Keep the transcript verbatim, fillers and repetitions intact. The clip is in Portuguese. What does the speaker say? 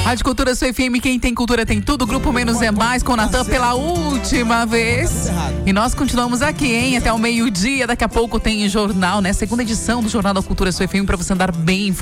Rádio Cultura Sua F M, quem tem cultura tem tudo. Grupo Menos é Mais com o Natan pela última vez. E nós continuamos aqui, hein? Até o meio-dia. Daqui a pouco tem jornal, né? Segunda edição do Jornal da Cultura Sua F M pra você andar bem informado.